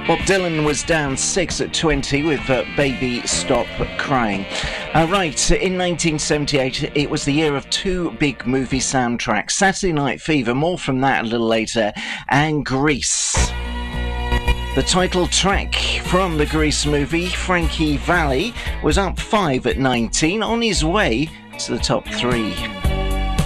Bob Dylan was down 6 at 20 with Baby Stop Crying. Right, in 1978, it was the year of two big movie soundtracks, Saturday Night Fever, more from that a little later, and Grease. The title track from the Grease movie, Frankie Valli, was up 5 at 19, on his way to the top 3.